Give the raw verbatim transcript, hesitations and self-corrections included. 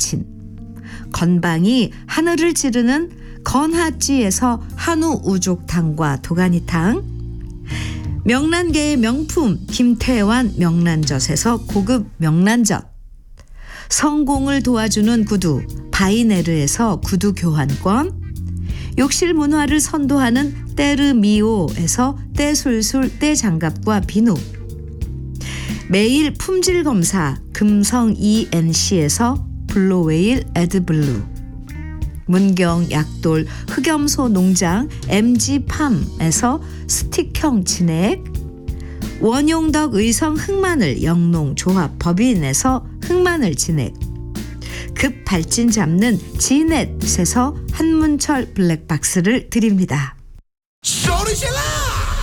여친, 건방이 하늘을 찌르는 건하찌에서 한우 우족탕과 도가니탕, 명란계의 명품 김태환 명란젓에서 고급 명란젓, 성공을 도와주는 구두 바이네르에서 구두 교환권, 욕실 문화를 선도하는 때르미오에서 때술술 때장갑과 비누, 매일 품질 검사 금성 이엔씨에서 블루웨일 에드블루, 문경 약돌 흑염소 농장 엠지팜에서 스틱형 진액, 원용덕 의성 흑마늘 영농조합 법인에서 흑마늘 진액, 급 발진 잡는 지넷에서 한문철 블랙박스를 드립니다. 소리 질러!